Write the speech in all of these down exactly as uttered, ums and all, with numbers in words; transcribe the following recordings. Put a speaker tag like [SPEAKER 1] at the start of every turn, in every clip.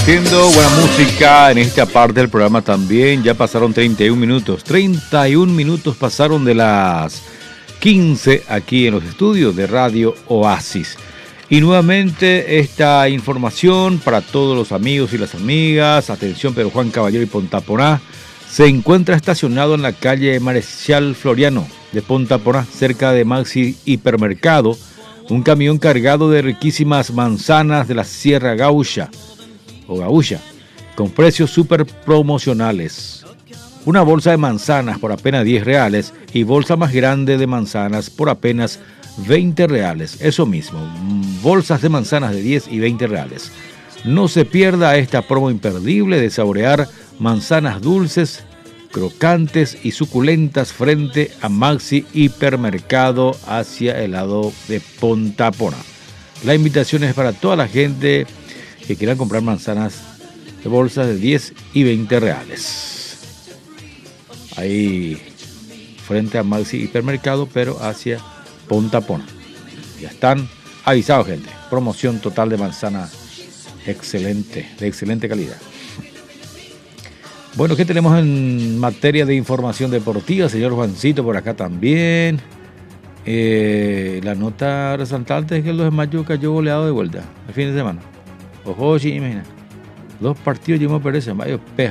[SPEAKER 1] compartiendo buena música en esta parte del programa también. Ya pasaron treinta y un minutos. treinta y un minutos pasaron de las quince aquí en los estudios de Radio Oasis. Y nuevamente esta información para todos los amigos y las amigas. Atención, Pedro Juan Caballero y Pontaponá. Se encuentra estacionado en la calle Marechal Floriano de Pontaponá, cerca de Maxi Hipermercado, un camión cargado de riquísimas manzanas de la Sierra Gaucha o Gaucha, con precios súper promocionales. Una bolsa de manzanas por apenas diez reales y bolsa más grande de manzanas por apenas veinte reales. Eso mismo, bolsas de manzanas de diez y veinte reales. No se pierda esta promo imperdible de saborear manzanas dulces, crocantes y suculentas frente a Maxi Hipermercado hacia el lado de Pontaponá. La invitación es para toda la gente que quieran comprar manzanas de bolsas de diez y veinte reales. Ahí frente a Maxi Hipermercado, pero hacia Pontaponá. Ya están avisados, gente. Promoción total de manzana excelente, de excelente calidad. Bueno, ¿qué tenemos en materia de información deportiva? Señor Juancito, por acá también. Eh, la nota resaltante es que el dos de mayo cayó goleado de vuelta, el fin de semana. Ojo, sí, imagina. Dos partidos llevamos a perderse, vaya pea.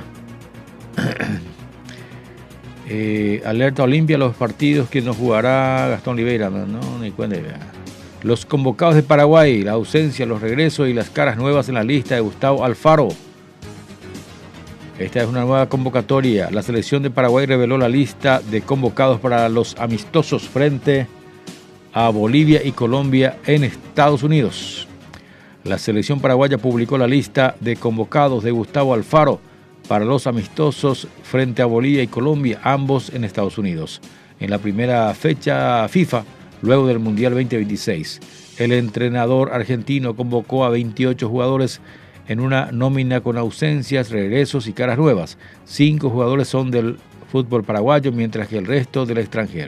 [SPEAKER 1] eh, alerta Olimpia, los partidos que no jugará Gastón Oliveira. No, no ni cuenta. Los convocados de Paraguay, la ausencia, los regresos y las caras nuevas en la lista de Gustavo Alfaro. Esta es una nueva convocatoria. La selección de Paraguay reveló la lista de convocados para los amistosos frente a Bolivia y Colombia en Estados Unidos. La selección paraguaya publicó la lista de convocados de Gustavo Alfaro para los amistosos frente a Bolivia y Colombia, ambos en Estados Unidos, en la primera fecha FIFA luego del Mundial veinte veintiséis. El entrenador argentino convocó a veintiocho jugadores en una nómina con ausencias, regresos y caras nuevas. Cinco jugadores son del fútbol paraguayo, mientras que el resto del extranjero.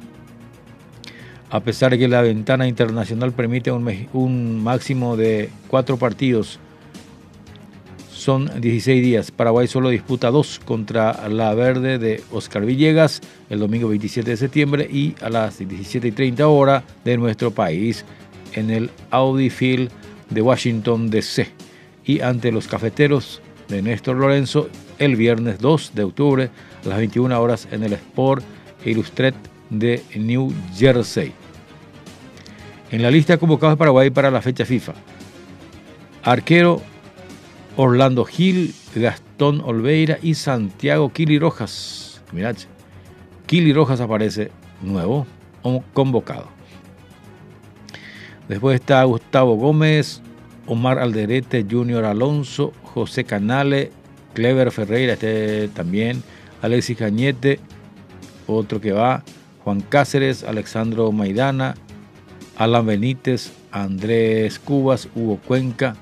[SPEAKER 1] A pesar de que la ventana internacional permite un, un máximo de cuatro partidos, son dieciséis días. Paraguay solo disputa dos contra la Verde de Oscar Villegas el domingo veintisiete de septiembre y a las diecisiete y treinta horas de nuestro país en el Audi Field de Washington D C y ante los Cafeteros de Néstor Lorenzo el viernes dos de octubre a las veintiuna horas en el Sport Illustrated de New Jersey. En la lista de convocados de Paraguay para la fecha FIFA: arquero Orlando Gil, Gastón Olveira y Santiago Kili Rojas. Mirad, Kili Rojas aparece nuevo convocado. Después está Gustavo Gómez, Omar Alderete, Junior Alonso, José Canale, Clever Ferreira, este también, Alexis Cañete, otro que va, Juan Cáceres, Alexandro Maidana, Alan Benítez, Andrés Cubas, Hugo Cuenca,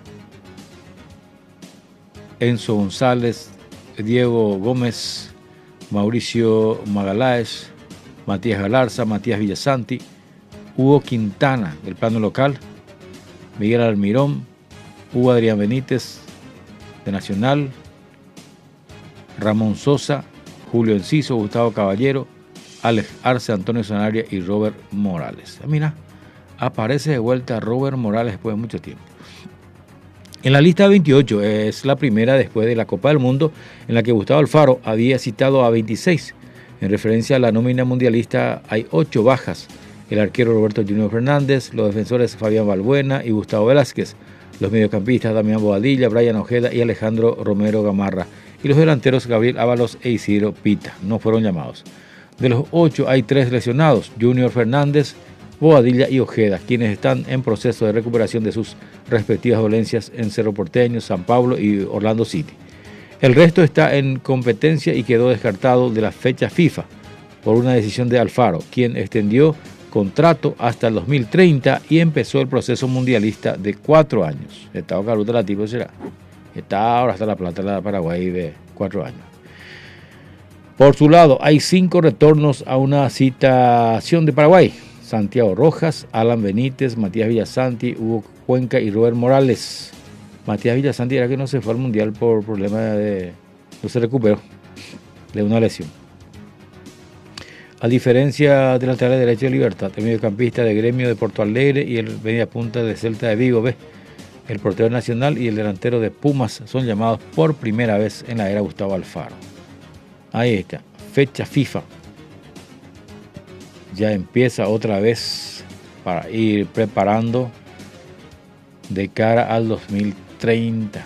[SPEAKER 1] Enzo González, Diego Gómez, Mauricio Magaláes, Matías Galarza, Matías Villasanti, Hugo Quintana del plano local, Miguel Almirón, Hugo Adrián Benítez de Nacional, Ramón Sosa, Julio Enciso, Gustavo Caballero, Alex Arce, Antonio Sanabria y Robert Morales. Mira, aparece de vuelta Robert Morales después de mucho tiempo. En la lista de veintiocho es la primera después de la Copa del Mundo, en la que Gustavo Alfaro había citado a veintiséis. En referencia a la nómina mundialista hay ocho bajas: el arquero Roberto Junior Fernández, los defensores Fabián Balbuena y Gustavo Velázquez, los mediocampistas Damián Boadilla, Brian Ojeda y Alejandro Romero Gamarra, y los delanteros Gabriel Ábalos e Isidro Pita. No fueron llamados. De los ocho hay tres lesionados: Junior Fernández, Boadilla y Ojeda, quienes están en proceso de recuperación de sus respectivas dolencias en Cerro Porteño, San Pablo y Orlando City. El resto está en competencia y quedó descartado de la fecha FIFA por una decisión de Alfaro, quien extendió contrato hasta el dos mil treinta y empezó el proceso mundialista de cuatro años. Estado Caruta la tipo será. Está ahora hasta la plata de Paraguay de cuatro años. Por su lado, hay cinco retornos a una citación de Paraguay: Santiago Rojas, Alan Benítez, Matías Villasanti, Hugo Cuenca y Robert Morales. Matías Villasanti era que no se fue al Mundial por problema de... no se recuperó de una lesión. A diferencia del lateral derecho de Libertad, el mediocampista de Gremio de Porto Alegre y el mediapunta de Celta de Vigo, ¿ves? El portero nacional y el delantero de Pumas son llamados por primera vez en la era Gustavo Alfaro. Ahí está, fecha FIFA. Ya empieza otra vez para ir preparando de cara al dos mil treinta.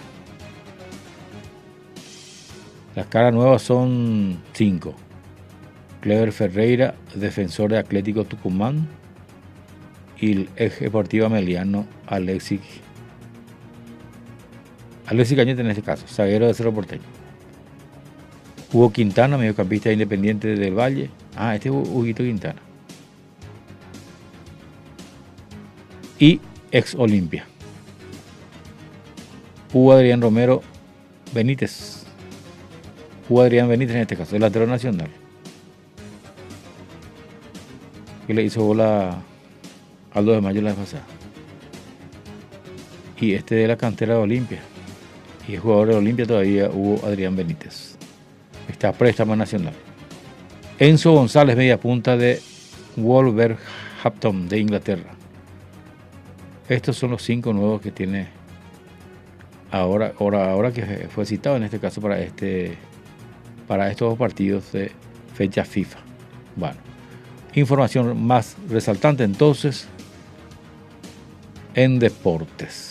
[SPEAKER 1] Las caras nuevas son cinco. Clever Ferreira, defensor de Atlético Tucumán, y el ex deportivo ameliano Alexis Alexis Cañete en este caso, zaguero de Cerro Porteño. Hugo Quintana, mediocampista Independiente del Valle. Ah, este es Huguito Quintana. Y ex Olimpia. Hugo Adrián Romero Benítez. Hugo Adrián Benítez en este caso, el lateral nacional. Que le hizo bola al dos de mayo la vez pasada. Y este de la cantera de Olimpia. Y el jugador de Olimpia todavía, Hugo Adrián Benítez. Está préstamo nacional. Enzo González, media punta de Wolverhampton de Inglaterra. Estos son los cinco nuevos que tiene ahora, ahora, ahora que fue citado en este caso para, este, para estos dos partidos de fecha FIFA. Bueno, información más resaltante entonces en deportes.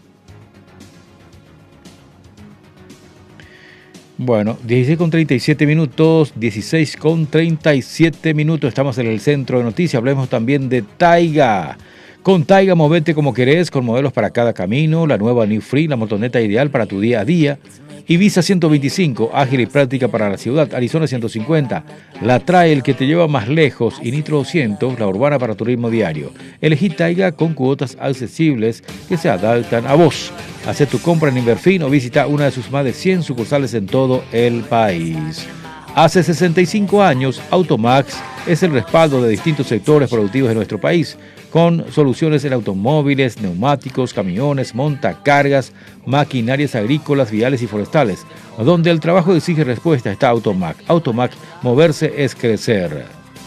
[SPEAKER 1] Bueno, dieciséis con treinta y siete minutos, dieciséis con treinta y siete minutos, estamos en el centro de noticias. Hablemos también de Taiga. Con Taiga, movete como querés, con modelos para cada camino, la nueva New Free, la motoneta ideal para tu día a día. Ibiza ciento veinticinco, ágil y práctica para la ciudad. Arizona ciento cincuenta, la Trail que te lleva más lejos. Y Nitro doscientos, la urbana para turismo diario. Elegí Taiga con cuotas accesibles que se adaptan a vos. Haz tu compra en Inverfin o visita una de sus más de cien sucursales en todo el país. Hace sesenta y cinco años, Automax es el respaldo de distintos sectores productivos de nuestro país, con soluciones en automóviles, neumáticos, camiones, montacargas, maquinarias agrícolas, viales y forestales. Donde el trabajo exige respuesta está Automac. Automac, moverse es crecer.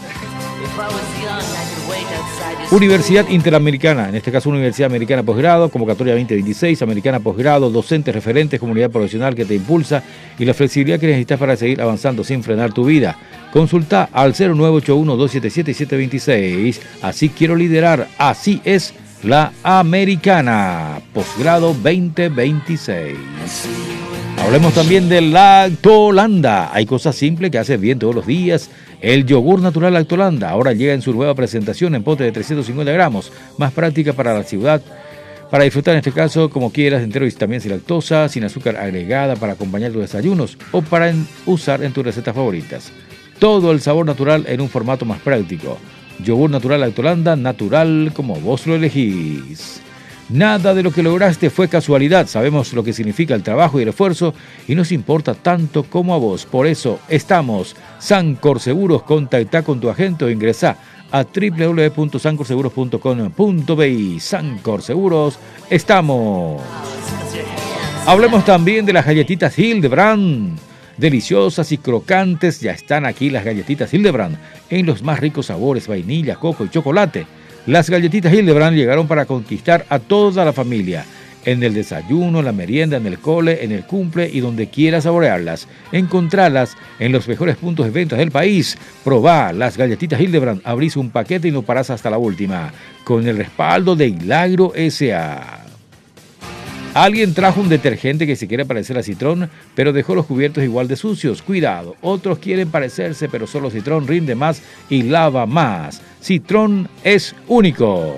[SPEAKER 1] Universidad Interamericana, en este caso Universidad Americana Posgrado, convocatoria veinte veintiséis, Americana Posgrado, docentes, referentes, comunidad profesional que te impulsa y la flexibilidad que necesitas para seguir avanzando sin frenar tu vida. Consulta al cero nueve ocho uno, dos siete siete, siete dos seis. Así quiero liderar, así es la Americana Posgrado veinte veintiséis. Hablemos también de Lactolanda. Hay cosas simples que haces bien todos los días. El yogur natural Lactolanda ahora llega en su nueva presentación en pote de trescientos cincuenta gramos, más práctica para la ciudad, para disfrutar en este caso como quieras, entero y también sin lactosa, sin azúcar agregada, para acompañar tus desayunos o para en, usar en tus recetas favoritas. Todo el sabor natural en un formato más práctico. Yogur natural Lactolanda, natural como vos lo elegís. Nada de lo que lograste fue casualidad. Sabemos lo que significa el trabajo y el esfuerzo y nos importa tanto como a vos. Por eso estamos. Sancor Seguros, contacta con tu agente o ingresá a doble u doble u doble u punto sancor seguros punto com punto bi. Sancor Seguros, estamos. Hablemos también de las galletitas Hildebrand. Deliciosas y crocantes, ya están aquí las galletitas Hildebrand en los más ricos sabores, vainilla, coco y chocolate. Las galletitas Hildebrand llegaron para conquistar a toda la familia. En el desayuno, en la merienda, en el cole, en el cumple y donde quieras saborearlas. Encontralas en los mejores puntos de venta del país. Probá las galletitas Hildebrand. Abrís un paquete y no parás hasta la última. Con el respaldo de Hilagro S A Alguien trajo un detergente que se quiere parecer a Citrón, pero dejó los cubiertos igual de sucios. Cuidado, otros quieren parecerse, pero solo Citrón rinde más y lava más. Citrón es único.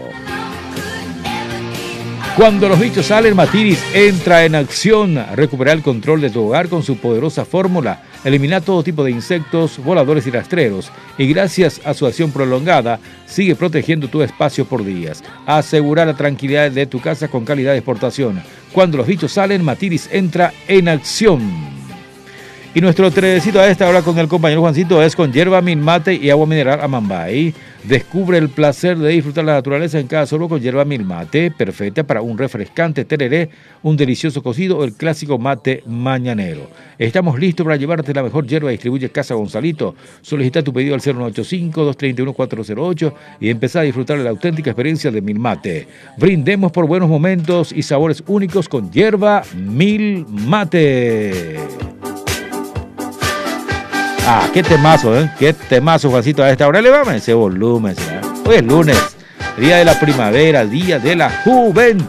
[SPEAKER 1] Cuando los bichos salen, Matiris entra en acción. Recupera el control de tu hogar con su poderosa fórmula. Elimina todo tipo de insectos, voladores y rastreros. Y gracias a su acción prolongada, sigue protegiendo tu espacio por días. Asegura la tranquilidad de tu casa con calidad de exportación. Cuando los bichos salen, Matiris entra en acción. Y nuestro trenecito a esta hora con el compañero Juancito es con hierba, min mate y agua mineral Amambay. Descubre el placer de disfrutar la naturaleza en cada sorbo con yerba Mil Mate, perfecta para un refrescante tereré, un delicioso cocido o el clásico mate mañanero. Estamos listos para llevarte la mejor yerba. Distribuye Casa Gonzalito. Solicita tu pedido al cero nueve ocho cinco, dos tres uno, cuatro cero ocho y empezá a disfrutar de la auténtica experiencia de Mil Mate. Brindemos por buenos momentos y sabores únicos con yerba Mil Mate. Ah, qué temazo, ¿eh? Qué temazo, Juancito, a esta hora. Le vamos a ese volumen, ¿eh? Hoy es lunes, día de la primavera, día de la juventud.